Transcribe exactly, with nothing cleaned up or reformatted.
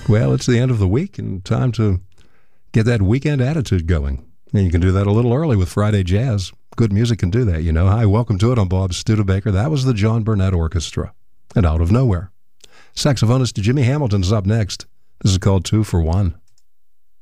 Well, it's the end of the week and time to get that weekend attitude going. And you can do that a little early with Friday Jazz. Good music can do that, you know. Hi, welcome to it. I'm Bob Studebaker. That was the John Burnett Orchestra. And Out of Nowhere. Saxophonist Jimmy Hamilton's up next. This is called Two for One.